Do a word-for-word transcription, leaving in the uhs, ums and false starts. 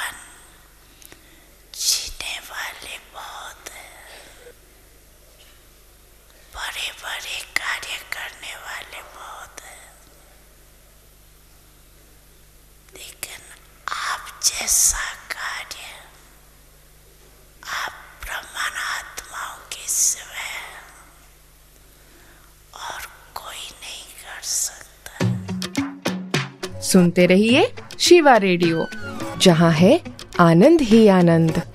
जीवन जीने वाले बहुत हैं, बड़े बड़े कार्य करने वाले बहुत हैं, लेकिन आप जैसा कार्य आप ब्रह्मात्माओं के सिवाय और कोई नहीं कर सकता। सुनते रहिए शिवा रेडियो, जहां है आनंद ही आनंद।